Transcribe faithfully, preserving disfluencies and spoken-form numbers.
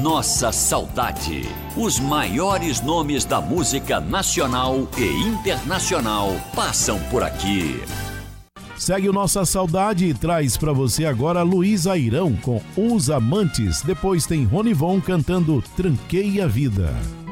Nossa Saudade. Os maiores nomes da música nacional e internacional passam por aqui. Segue o Nossa Saudade e traz pra você agora Luiz Airão com Os Amantes. Depois tem Ronivon cantando Tranquei a Vida.